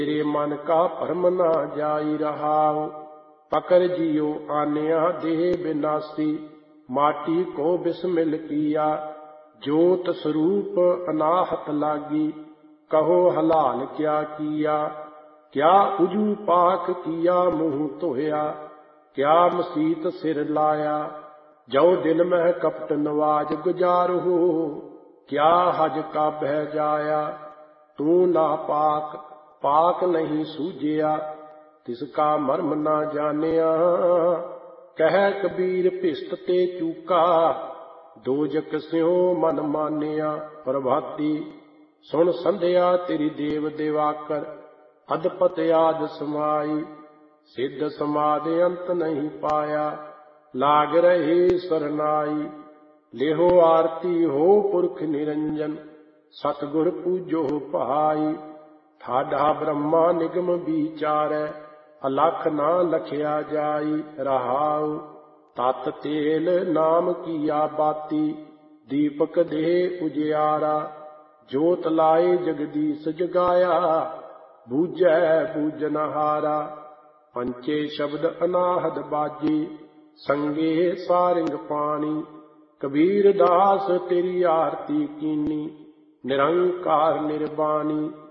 तेरे मन का भरम न जाई रहाओ। पकड़ जियो आन्या देह विनाशी, माटी को बिस्मिल किया। ज्योत स्वरूप अनाहत लागी, कहो हलाल क्या किया। क्या उजू पाक किया मुँह धोया, क्या मसीत सिर लाया। जो दिल में कपट नवाज गुजार हो, क्या हज का बह जाया। तू ना पाक पाक नहीं सूझिया, तिसका मर्म ना जानिया। कह कबीर भिस्त ते चूका, दोजक स्यों मन मानिया। प्रभाती सुन संध्या तेरी देव देवाकर, अदपत आद समाई। सिद्ध समाधि अंत नहीं पाया, लाग रहे सरनाई। लेहो आरती हो पुरख निरंजन, सतगुर पूजो भाई। ठाडा ब्रह्मा निगम विचारै, अलख ना लखिया जाई। रहाउ तत तेल नाम किया बाती, दीपक दे उजियारा। जोत लाए जगदीश जगाया, बूझै बूझनहारा। पंचे शब्द अनाहद बाजी, संगे सारिंग पानी। कबीर दास तेरी आरती कीनी, निरंकार निर्वाणी।